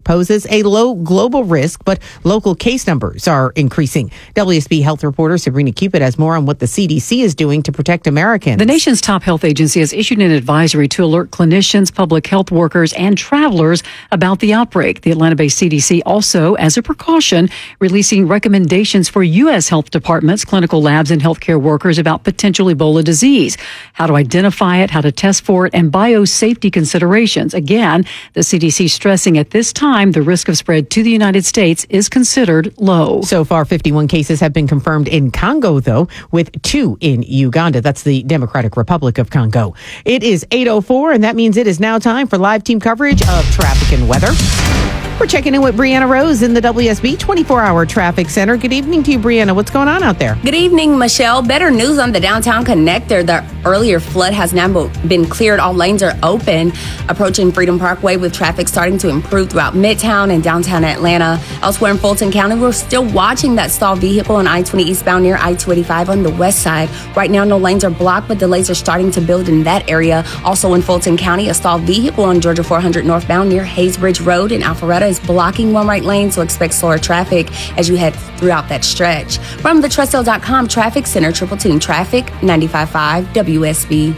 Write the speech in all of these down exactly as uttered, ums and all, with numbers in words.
poses a low global risk, but local case numbers are increasing. W S B Health reporter Sabrina Cupid has more on what the C D C is doing to protect Americans. The nation's top health agency has issued an advisory to alert clinicians, public health workers, and travelers about the outbreak. The Atlanta-based C D C also, as a precaution, releasing recommendations for U S health departments, clinical labs, and healthcare workers about potential Ebola disease, how to identify it, how to test for it, and biosafety considerations. Again, the C D C stressing at this time the risk of spread to the United States is considered low. So far, fifty-one cases have been confirmed in Congo, though, with two in Uganda. That's the Democratic Republic of Congo. It is eight oh four, and that means it is now time for live team coverage of traffic and weather. We're checking in with Brianna Rose in the W S B twenty-four hour Traffic Center. Good evening to you, Brianna. What's going on out there? Good evening, Michelle. Better news on the downtown connector. The earlier flood has now been cleared. All lanes are open. Approaching Freedom Parkway with traffic starting to improve throughout Midtown and downtown Atlanta. Elsewhere in Fulton County, we're still watching that stalled vehicle on I twenty eastbound near I two eighty-five on the west side. Right now, no lanes are blocked, but delays are starting to build in that area. Also in Fulton County, a stalled vehicle on Georgia four hundred northbound near Haysbridge Road in Alpharetta is blocking one right lane, so expect slower traffic as you head throughout that stretch. From the Trustell dot com Traffic Center, Triple Team Traffic, ninety-five point five W S B.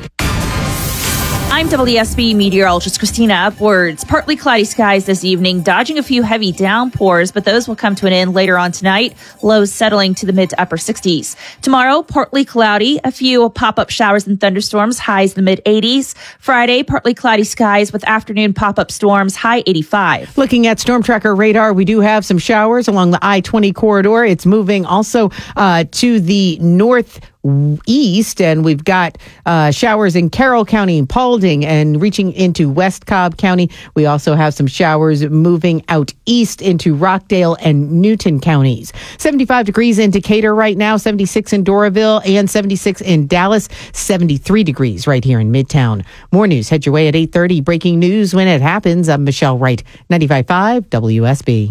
I'm W S B meteorologist Christina Upwards. Partly cloudy skies this evening, dodging a few heavy downpours, but those will come to an end later on tonight. Lows settling to the mid to upper sixties. Tomorrow, partly cloudy, a few pop-up showers and thunderstorms, highs in the mid eighties. Friday, partly cloudy skies with afternoon pop-up storms, high eighty-five. Looking at Storm Tracker radar, we do have some showers along the I twenty corridor. It's moving also uh, to the north east, and we've got uh, showers in Carroll County, Paulding, and reaching into West Cobb County. We also have some showers moving out east into Rockdale and Newton counties. seventy-five degrees in Decatur right now, seventy-six in Doraville, and seventy-six in Dallas, seventy-three degrees right here in Midtown. More news, head your way at eight thirty. Breaking news when it happens. I'm Michelle Wright, ninety-five point five W S B.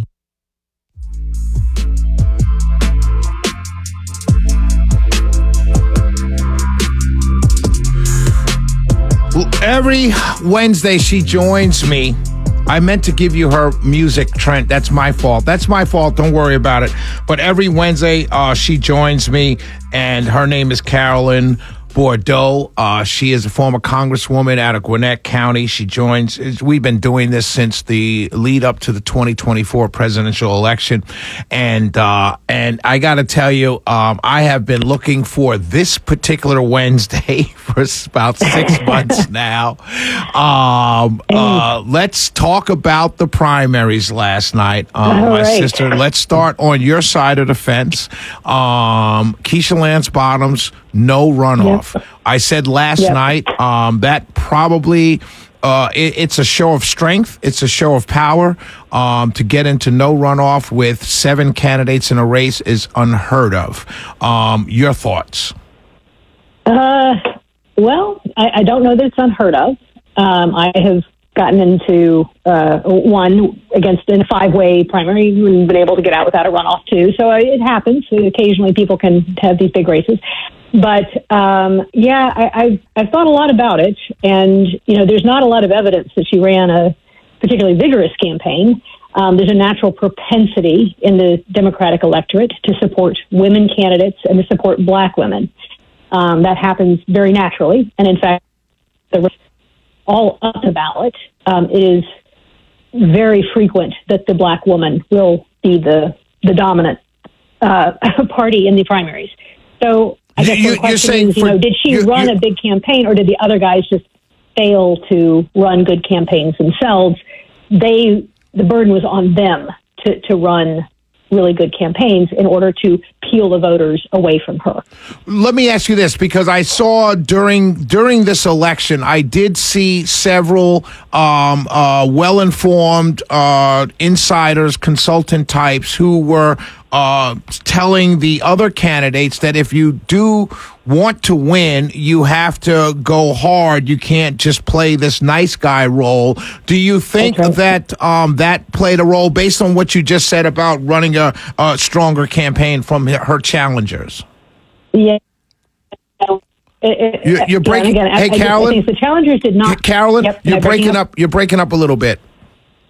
Every Wednesday she joins me. I meant to give you her music, Trent. That's my fault. That's my fault. Don't worry about it. But every Wednesday uh, she joins me, and her name is Carolyn Bordeaux. Uh, she is a former congresswoman out of Gwinnett County. She joins. We've been doing this since the lead up to the twenty twenty-four presidential election, and uh, and I got to tell you, um, I have been looking for this particular Wednesday for about six months now. Um, uh, let's talk about the primaries last night, um, my right. sister. Let's start on your side of the fence. Um, Keisha Lance Bottoms. No runoff. Yep. I said last yep. night um, that probably uh, it, it's a show of strength. It's a show of power. Um, to get into no runoff with seven candidates in a race is unheard of. Um, your thoughts? Uh, well, I, I don't know that it's unheard of. Um, I have gotten into uh, one against in a five-way primary and been able to get out without a runoff too. So it happens. Occasionally people can have these big races. But, um, yeah, I, I've, I've thought a lot about it. And, you know, there's not a lot of evidence that she ran a particularly vigorous campaign. Um, there's a natural propensity in the Democratic electorate to support women candidates and to support black women. Um, that happens very naturally. And, in fact, the all up the ballot, um, it is very frequent that the black woman will be the, the dominant uh, party in the primaries. So I guess you, the question saying is, you for, know, did she you, run you, a big campaign, or did the other guys just fail to run good campaigns themselves? They, the burden was on them to, to run really good campaigns in order to peel the voters away from her. Let me ask you this, because I saw during during this election, I did see several um, uh, well-informed uh, insiders, consultant types who were uh, telling the other candidates that if you do want to win, you have to go hard. You can't just play this nice guy role. Do you think right. that um, that played a role based on what you just said about running a, a stronger campaign from her challengers? Yeah. It, it, you're, you're breaking. Again, hey, I, Carolyn. I think the challengers did not. Carolyn, Yep, you're breaking breaking up. up. You're breaking up a little bit.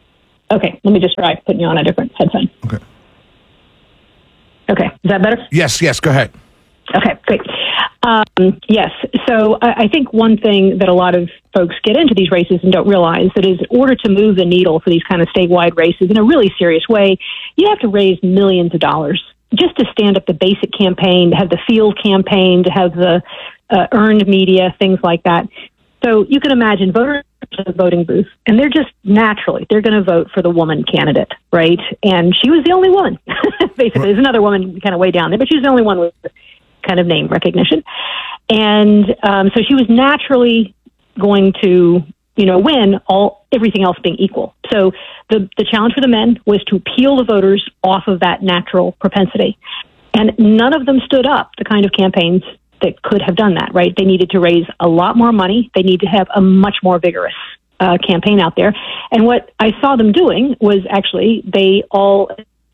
Okay, let me just try putting you on a different headphone. Okay. Okay, is that better? Yes, yes, go ahead. Okay, great. Um, yes, so I, I think one thing that a lot of folks get into these races and don't realize that is in order to move the needle for these kind of statewide races in a really serious way, you have to raise millions of dollars just to stand up the basic campaign, to have the field campaign, to have the uh, earned media, things like that. So you can imagine voters in the voting booth, and they're just naturally, they're going to vote for the woman candidate, right? And she was the only one, basically. There's another woman kind of way down there, but she was the only one with kind of name recognition. And um, so she was naturally going to, you know, win, all everything else being equal. So the, the challenge for the men was to peel the voters off of that natural propensity. And none of them stood up the kind of campaigns that could have done that, right? They needed to raise a lot more money. They need to have a much more vigorous uh, campaign out there. And what I saw them doing was actually they all,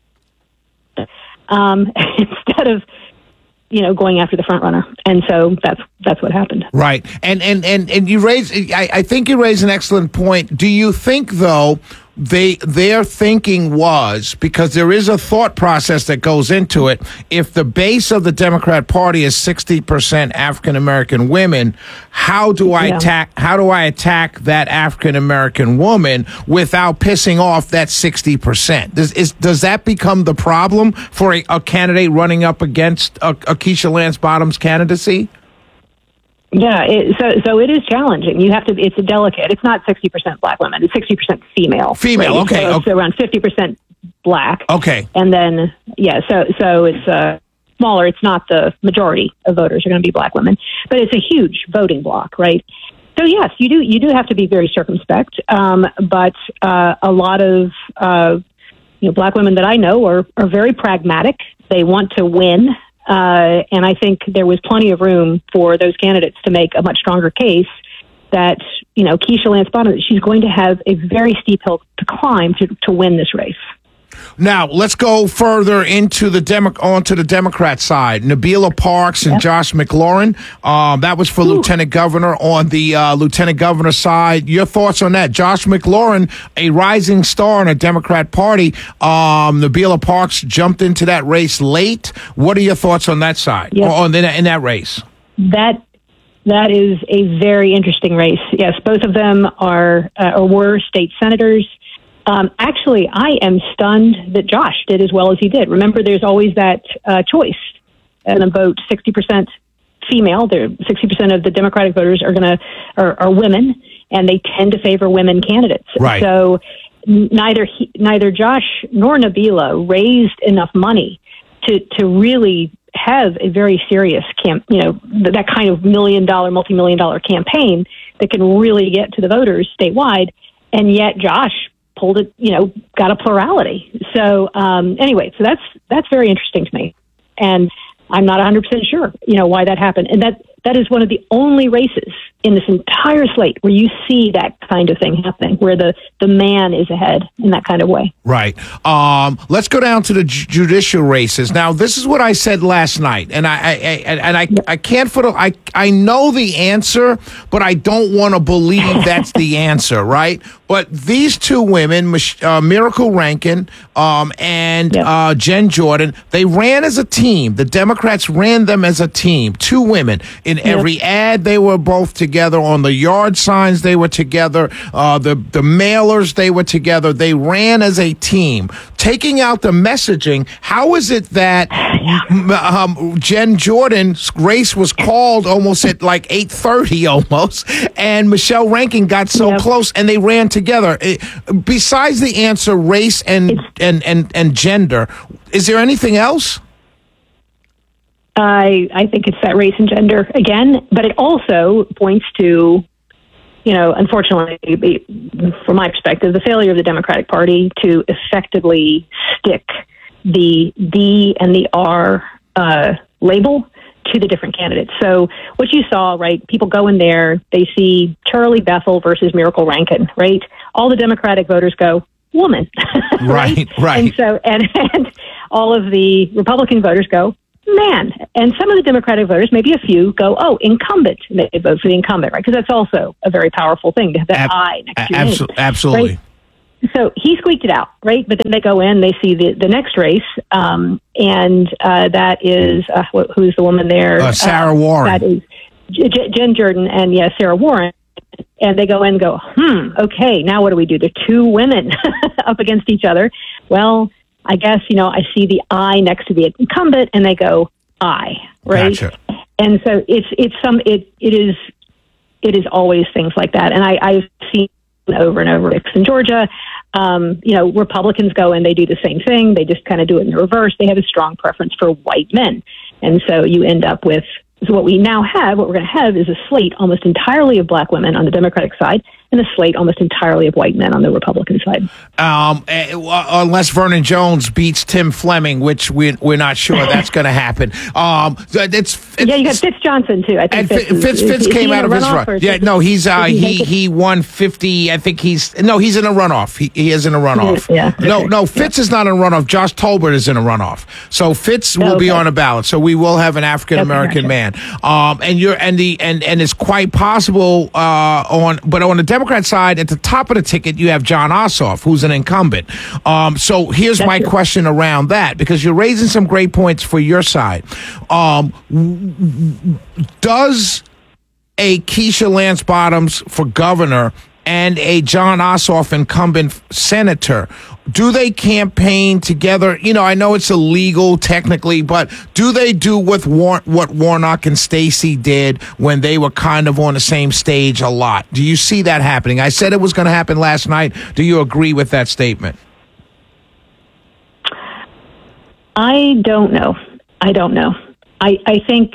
um, instead of, you know, going after the front runner. And so that's that's what happened. Right. And and and, and you raise I, I think you raise an excellent point. Do you think though they their thinking was, because there is a thought process that goes into it, if the base of the Democrat Party is sixty percent African American women, how do I Yeah. attack how do I attack that African American woman without pissing off that sixty percent? Does is does that become the problem for a, a candidate running up against a, a Keisha Lance Bottoms candidacy? Yeah, it, so so it is challenging. You have to. It's a delicate. It's not sixty percent black women. It's sixty percent female. Female, right? okay, So, okay. so around fifty percent black. Okay. And then yeah, so so it's uh, smaller. It's not the majority of voters are going to be black women, but it's a huge voting block, right? So yes, you do you do have to be very circumspect. Um, but uh, a lot of uh, you know black women that I know are are very pragmatic. They want to win. Uh, and I think there was plenty of room for those candidates to make a much stronger case that, you know, Keisha Lance Bottoms, she's going to have a very steep hill to climb to, to win this race. Now, let's go further into the Demo- onto the Democrat side. Nabila Parks and Yep. Josh McLaurin. Um, that was for Ooh. Lieutenant Governor. On the uh, Lieutenant Governor side, your thoughts on that? Josh McLaurin, a rising star in a Democrat Party. Um, Nabila Parks jumped into that race late. What are your thoughts on that side? Yep. Or on in, in that race? That that is a very interesting race. Yes, both of them are uh, or were state senators. Um, actually, I am stunned that Josh did as well as he did. Remember, there's always that uh, choice in a vote: sixty percent female. There, sixty percent of the Democratic voters are going to are, are women, and they tend to favor women candidates. Right. So n- neither he, neither Josh nor Nabila raised enough money to to really have a very serious camp. You know, th- that kind of million dollar, multi million dollar campaign that can really get to the voters statewide. And yet, Josh pulled it, you know, got a plurality. So um, anyway, so that's that's very interesting to me, and I'm not one hundred percent sure, you know, why that happened. And that that is one of the only races in this entire slate where you see that kind of thing happening, where the the man is ahead in that kind of way. Right. Um, let's go down to the ju- judicial races. Now, this is what I said last night, and I, I, I and I, I can't for the, I, I know the answer, but I don't want to believe that's the answer, right? But these two women, Mich- uh, Miracle Rankin um, and Yep. uh, Jen Jordan, they ran as a team. The Democrats ran them as a team. Two women in every ad, they were both together. On the yard signs, they were together. Uh, the the mailers, they were together. They ran as a team. Taking out the messaging, how is it that um, Jen Jordan's race was called almost at like eight thirty almost, and Michelle Rankin got so Yep. close, and they ran together? It, besides the answer, race and, and, and, and gender, is there anything else? I I think it's that race and gender again, but it also points to, you know, unfortunately, from my perspective, the failure of the Democratic Party to effectively stick the D and the R uh, label to the different candidates. So what you saw, right, people go in there, they see Charlie Bethel versus Miracle Rankin, right? All the Democratic voters go, woman. Right, right. And so, and, and all of the Republican voters go, man. And some of the Democratic voters, maybe a few, go, oh, incumbent. And they vote for the incumbent, right? Because that's also a very powerful thing to have that Ab- I next to your abso- name. absolutely. Right? so he squeaked it out, right? But then they go in, they see the, the next race, um, and uh, that is, uh, wh- who's the woman there? Uh, Sarah uh, Warren. That is J- Jen Jordan and, yeah, Sarah Warren. And they go in and go, hmm, okay, now what do we do? There are two women up against each other. Well, I guess, you know, I see the I next to the incumbent, and they go, I, right? Gotcha. And so it's it's some it it is it is always things like that. And I, I've seen over and over in Georgia, um, you know, Republicans go in, they do the same thing. They just kind of do it in reverse. They have a strong preference for white men. And so you end up with, so what we now have, what we're going to have is a slate almost entirely of black women on the Democratic side and a slate almost entirely of white men on the Republican side. Um, uh, unless Vernon Jones beats Tim Fleming, which we, we're not sure that's going to happen. Um, it's, it's yeah, you got Fitz Johnson too. I think and Fitz, Fitz, Fitz, is, Fitz is came out of his run. Yeah, no, he's uh, he he, he won fifty. I think he's no, he's in a runoff. He, he is in a runoff. Yeah. Okay. No, no, Fitz yeah. is not in a runoff. Josh Tolbert is in a runoff. So Fitz will okay. be on a ballot. So we will have an African American man. Um, and you're and the and and it's quite possible uh on, but on the Democrat side at the top of the ticket, you have Jon Ossoff, who's an incumbent. Um, so here's That's my true. question around that, because you're raising some great points for your side. Um, does a Keisha Lance Bottoms for governor and a Jon Ossoff incumbent senator, do they campaign together? You know, I know it's illegal technically, but do they do with War- what Warnock and Stacey did when they were kind of on the same stage a lot? Do you see that happening? I said it was going to happen last night. Do you agree with that statement? I don't know. I don't know. I, I think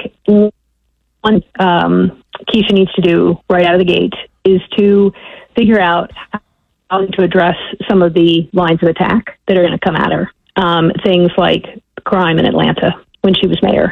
what um, Keisha needs to do right out of the gate is to figure out how to address some of the lines of attack that are going to come at her. Um, things like crime in Atlanta when she was mayor.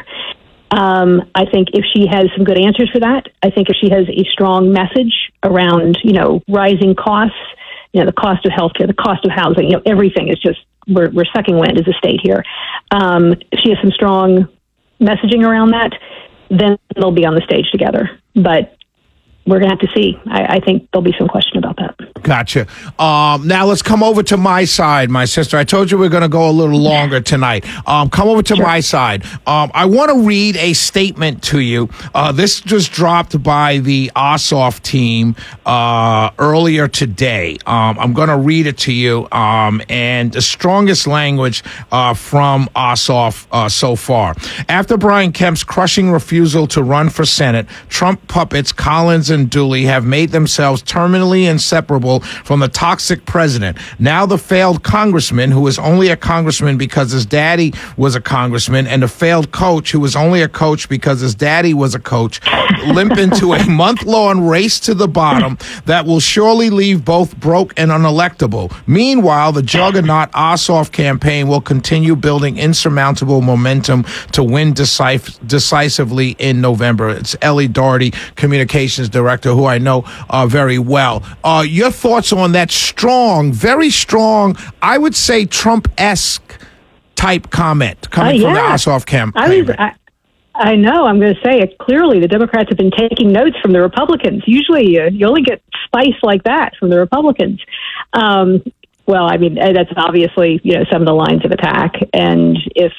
Um, I think if she has some good answers for that, I think if she has a strong message around, you know, rising costs, you know, the cost of healthcare, the cost of housing, you know, everything is just, we're, we're sucking wind as a state here. Um, if she has some strong messaging around that, then they'll be on the stage together. But we're going to have to see. I, I think there'll be some question about that. Gotcha. Um, now let's come over to my side, my sister. I told you we are going to go a little longer tonight. Um, come over to sure. my side. Um, I want to read a statement to you. Uh, this just dropped by the Ossoff team uh, earlier today. Um, I'm going to read it to you. Um, and the strongest language uh, from Ossoff uh, so far. After Brian Kemp's crushing refusal to run for Senate, Trump puppets Collins and Dooley have made themselves terminally inseparable from the toxic president. Now the failed congressman, who is only a congressman because his daddy was a congressman, and the failed coach, who was only a coach because his daddy was a coach, limp into a month-long race to the bottom that will surely leave both broke and unelectable. Meanwhile, the juggernaut Ossoff campaign will continue building insurmountable momentum to win decisive, decisively in November. It's Ellie Doherty, communications director. Director, who I know uh, very well. Uh, your thoughts on that strong, very strong, I would say Trump-esque type comment coming uh, yeah. from the Ossoff campaign? I, was, I, I know. I'm going to say it clearly. The Democrats have been taking notes from the Republicans. Usually uh, you only get spice like that from the Republicans. Um, well, I mean, that's obviously, you know, some of the lines of attack. And if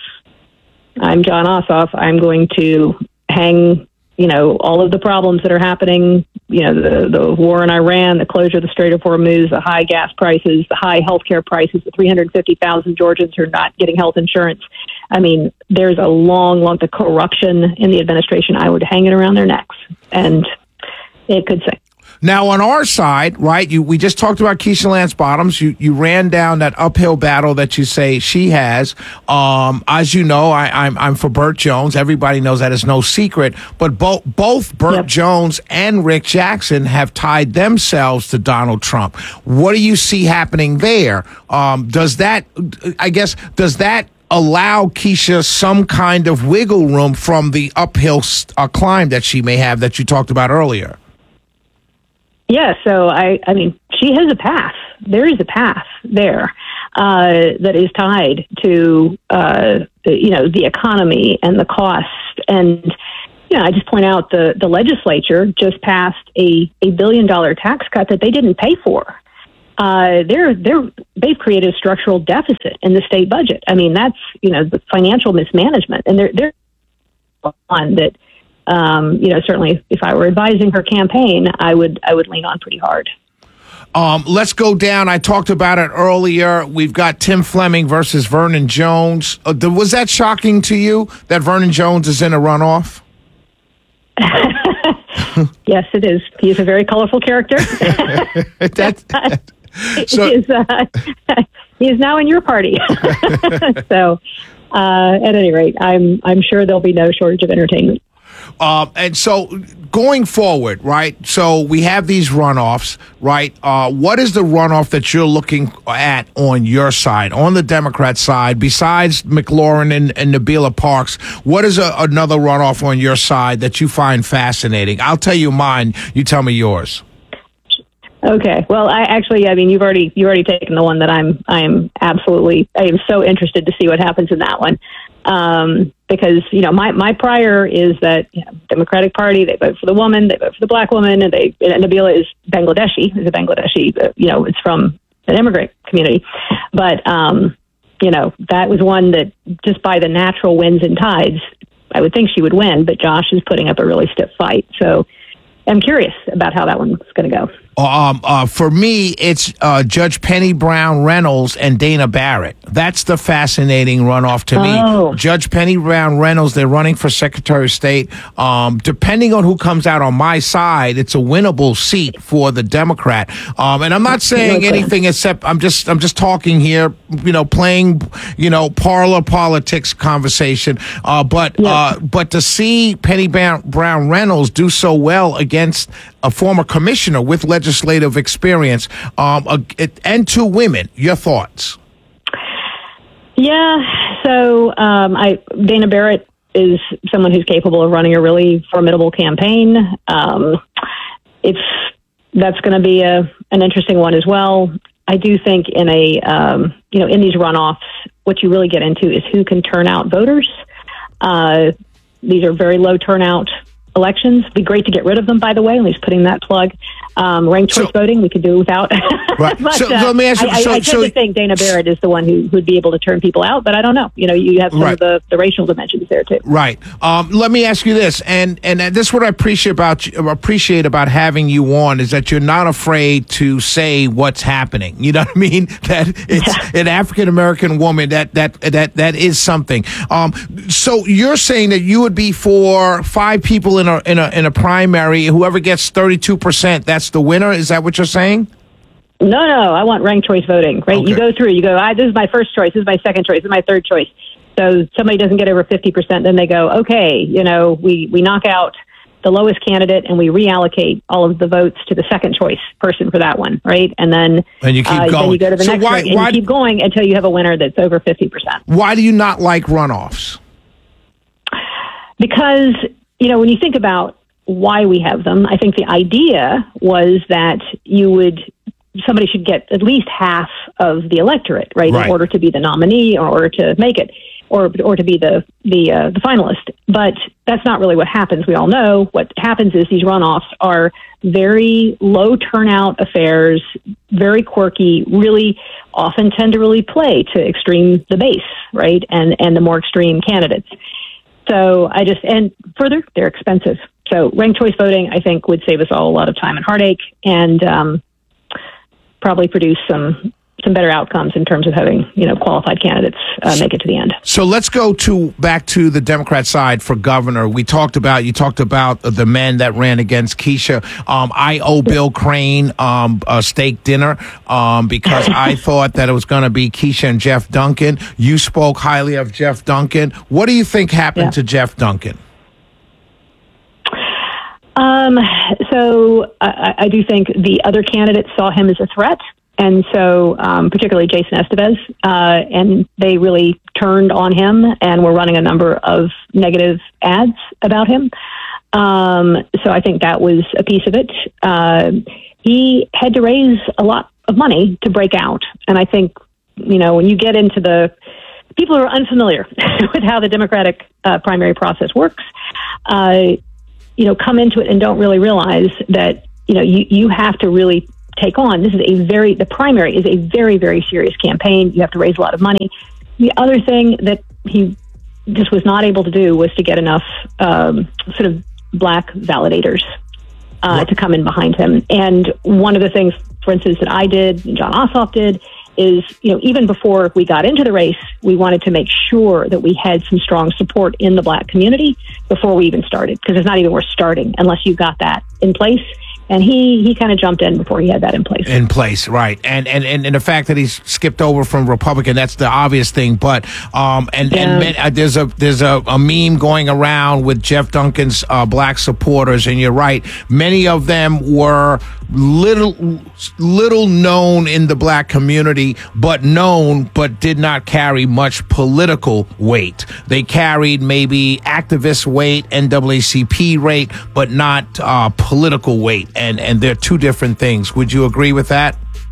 I'm Jon Ossoff, I'm going to hang you know, all of the problems that are happening, you know, the, the war in Iran, the closure of the Strait of Hormuz, the high gas prices, the high healthcare prices, the three hundred fifty thousand Georgians who are not getting health insurance. I mean, there's a long, long, the corruption in the administration, I would hang it around their necks. And it could say. Now, on our side, right, you we just talked about Keisha Lance Bottoms. You you ran down that uphill battle that you say she has. Um, as you know, I, I'm I'm for Burt Jones. Everybody knows that is no secret. But both both Burt yep. Jones and Rick Jackson have tied themselves to Donald Trump. What do you see happening there? Um, does that, I guess, does that allow Keisha some kind of wiggle room from the uphill uh, climb that she may have that you talked about earlier? Yeah, so I, I mean, she has a path. There is a path there uh, that is tied to, uh, you know, the economy and the cost. And, you know, I just point out the, the legislature just passed a, a billion dollar tax cut that they didn't pay for. uh, they're they're they've created a structural deficit in the state budget. I mean, that's you know the financial mismanagement, and they're they're on that. Um, you know, certainly, if I were advising her campaign, I would I would lean on pretty hard. Um, let's go down. I talked about it earlier. We've got Tim Fleming versus Vernon Jones. Uh, th- was that shocking to you that Vernon Jones is in a runoff? Yes, it is. He's a very colorful character. That's, so, he, is, uh, he is now in your party. So, uh, at any rate, I'm I'm sure there'll be no shortage of entertainment. Uh, and so going forward, right, so we have these runoffs, right? Uh, what is the runoff that you're looking at on your side, on the Democrat side, besides McLaurin and, and Nabila Parks? What is a, another runoff on your side that you find fascinating? I'll tell you mine. You tell me yours. Okay. Well, I actually, I mean, you've already you've already taken the one that I'm I am absolutely I am so interested to see what happens in that one. Um, because, you know, my, my prior is that you know, Democratic Party, they vote for the woman, they vote for the black woman, and they, and Nabila is Bangladeshi, is a Bangladeshi, uh, you know, it's from an immigrant community. But, um, you know, that was one that just by the natural winds and tides, I would think she would win, but Josh is putting up a really stiff fight. So I'm curious about how that one's going to go. Um, uh, for me, it's uh, Judge Penny Brown Reynolds and Dana Barrett. That's the fascinating runoff to me. Oh. Judge Penny Brown Reynolds, they're running for Secretary of State. Um, depending on who comes out on my side, it's a winnable seat for the Democrat. Um, and I'm not saying Okay. anything except I'm just I'm just talking here, you know, playing, you know, parlor politics conversation. Uh, but Yeah. uh, but to see Penny Brown Reynolds do so well against a former commissioner with legislative experience, um, uh, and two women. Your thoughts? Yeah. So um, I Dana Barrett is someone who's capable of running a really formidable campaign. Um, it's that's going to be a an interesting one as well. I do think in a um, you know in these runoffs, what you really get into is who can turn out voters. Uh, these are very low turnout elections. It'd be great to get rid of them, by the way, at least putting that plug. Um, ranked choice So- voting, we could do without. Right. But, So, uh, let me ask you. I, so, I, I tend so, to think Dana Barrett is the one who would be able to turn people out, but I don't know. You know, you have some Right. of the, the racial dimensions there too. Right. Um, let me ask you this, and and this is what I appreciate about you, appreciate about having you on is that you're not afraid to say what's happening. You know what I mean? That it's Yeah. an African American woman that that that that is something. Um, so you're saying that you would be for five people in a in a in a primary. Whoever gets thirty-two percent, that's the winner. Is that what you're saying? No, no, I want ranked choice voting, right? Okay. You go through, you go, I, this is my first choice, this is my second choice, this is my third choice. So somebody doesn't get over fifty percent, then they go, okay, you know, we, we knock out the lowest candidate and we reallocate all of the votes to the second choice person for that one, right? And then, And you keep uh, going. then you go to the So next why- one, and why- you keep going until you have a winner that's over fifty percent. Why do you not like runoffs? Because, you know, when you think about why we have them, I think the idea was that you would, somebody should get at least half of the electorate, right, Right. in order to be the nominee or in order to make it, or or to be the the uh, the finalist. But that's not really what happens. We all know what happens is these runoffs are very low turnout affairs, very quirky, really often tend to really play to extreme the base, right, and and the more extreme candidates. So I just, and further, they're expensive. So ranked choice voting, I think, would save us all a lot of time and heartache, and um, probably produce some some better outcomes in terms of having, you know, qualified candidates uh, make it to the end. So let's go to back to the Democrat side for governor. We talked about, you talked about the men that ran against Keisha. Um, I owe Bill Crane um, a steak dinner um, because I thought that it was going to be Keisha and Jeff Duncan. You spoke highly of Jeff Duncan. What do you think happened Yeah. to Jeff Duncan? Um, so I, I do think the other candidates saw him as a threat. And so, um, particularly Jason Estevez, uh, and they really turned on him and were running a number of negative ads about him. Um, so I think that was a piece of it. Uh, he had to raise a lot of money to break out. And I think, you know, when you get into the people who are unfamiliar with how the Democratic uh, primary process works, uh, you know, come into it and don't really realize that, you know, you, you have to really take on. This is a very, the primary is a very, very serious campaign. You have to raise a lot of money. The other thing that he just was not able to do was to get enough um, sort of black validators uh, to come in behind him. And one of the things, for instance, that I did, and John Ossoff did, is, you know, even before we got into the race, we wanted to make sure that we had some strong support in the black community before we even started, because it's not even worth starting unless you've got that in place. And he, he kind of jumped in before he had that in place. In place, right. And, and and and the fact that he's skipped over from Republican, that's the obvious thing. But um and, yeah. and uh, there's a there's a, a meme going around with Jeff Duncan's uh, black supporters, and you're right. Many of them were little little known in the black community, but known, but did not carry much political weight. They carried maybe activist weight, N double A C P weight, but not uh, political weight. And and they're two different things. Would you agree with that?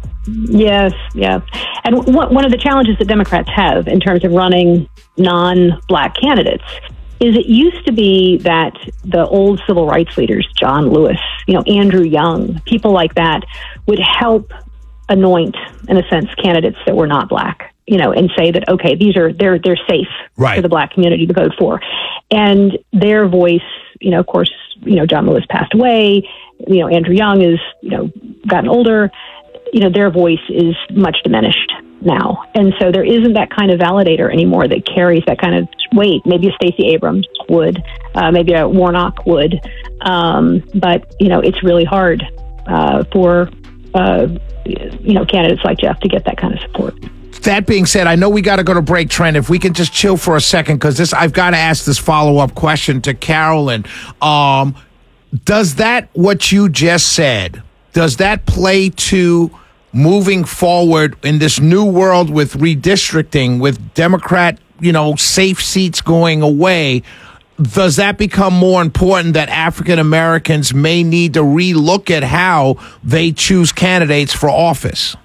Yes, yeah. And w- one of the challenges that Democrats have in terms of running non-black candidates is it used to be that the old civil rights leaders, John Lewis, you know, Andrew Young, people like that, would help anoint, in a sense, candidates that were not black, you know, and say that, okay, these are, they're, they're safe right. for the black community to vote for. And their voice, you know, of course, you know, John Lewis passed away. You know, Andrew Young is, you know, gotten older. You know, their voice is much diminished now. And so there isn't that kind of validator anymore that carries that kind of weight. Maybe a Stacey Abrams would, uh, maybe a Warnock would. Um, but, you know, it's really hard uh, for, uh, you know, candidates like Jeff to get that kind of support. That being said, I know we got to go to break, Trent. If we can just chill for a second, because this, I've got to ask this follow-up question to Carolyn. Um, does that, what you just said, does that play to moving forward in this new world with redistricting, with Democrat, you know, safe seats going away? Does that become more important that African Americans may need to relook at how they choose candidates for office?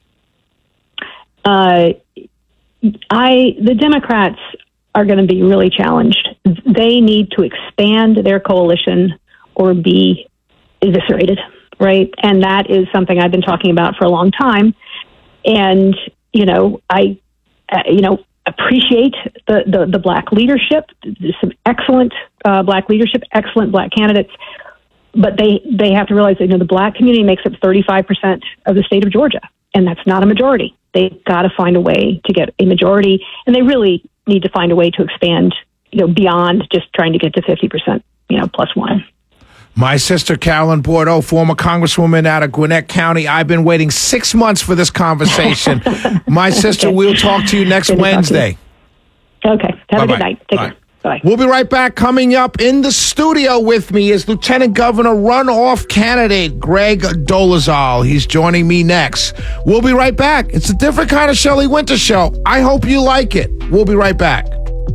Uh, I the Democrats are going to be really challenged. They need to expand their coalition or be eviscerated, right? And that is something I've been talking about for a long time. And, you know, I, uh, you know, appreciate the, the, the black leadership. There's some excellent uh, black leadership, excellent black candidates. But they, they have to realize that, you know, the black community makes up thirty-five percent of the state of Georgia, and that's not a majority. They've got to find a way to get a majority, and they really need to find a way to expand, you know, beyond just trying to get to fifty percent, you know, plus one. My sister, Carolyn Bourdeaux, former congresswoman out of Gwinnett County. I've been waiting six months for this conversation. My sister, okay. We'll talk to you next Good Wednesday. Okay. Have Bye-bye. a good night. Take Bye. care. Bye. We'll be right back. Coming up in the studio with me is Lieutenant Governor runoff candidate Greg Dolezal. He's joining me next. We'll be right back. It's a different kind of Shelley Winter show. I hope you like it. We'll be right back.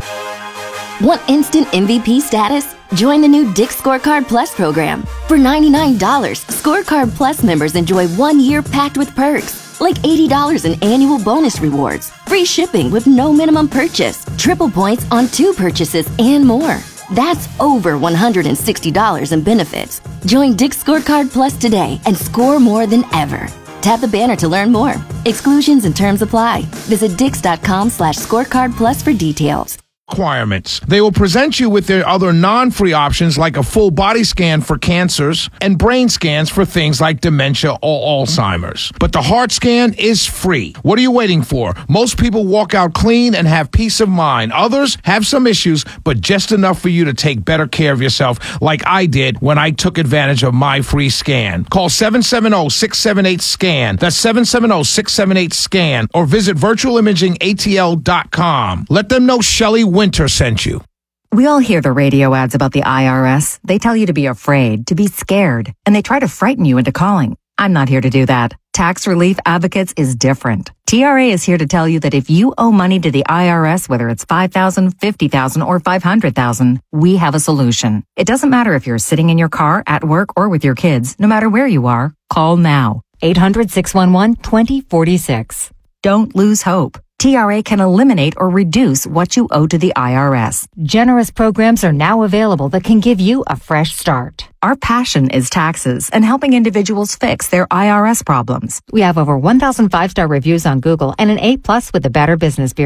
Want instant M V P status? Join the new Dick's Scorecard Plus program. For ninety-nine dollars, Scorecard Plus members enjoy one year packed with perks, like eighty dollars in annual bonus rewards, free shipping with no minimum purchase, triple points on two purchases, and more. That's over one hundred sixty dollars in benefits. Join Dick's Scorecard Plus today and score more than ever. Tap the banner to learn more. Exclusions and terms apply. Visit dix.com slash scorecard plus for details. Requirements. They will present you with their other non-free options like a full body scan for cancers and brain scans for things like dementia or Alzheimer's. But the heart scan is free. What are you waiting for? Most people walk out clean and have peace of mind. Others have some issues, but just enough for you to take better care of yourself, like I did when I took advantage of my free scan. Call seven seven zero, six seven eight, SCAN. That's seven seven zero, six seven eight, SCAN. Or visit virtual imaging A T L dot com. Let them know Shelley Winter sent you. We all hear the radio ads about the I R S. They tell you to be afraid, to be scared, and they try to frighten you into calling. I'm not here to do that. Tax Relief Advocates is different. T R A is here to tell you that if you owe money to the I R S, whether it's five thousand dollars, fifty thousand dollars, or five hundred thousand dollars, we have a solution. It doesn't matter if you're sitting in your car, at work, or with your kids. No matter where you are, call now. eight hundred, six one one, two zero four six. Don't lose hope. T R A can eliminate or reduce what you owe to the I R S. Generous programs are now available that can give you a fresh start. Our passion is taxes and helping individuals fix their I R S problems. We have over one thousand five-star reviews on Google and an A plus with the Better Business Bureau.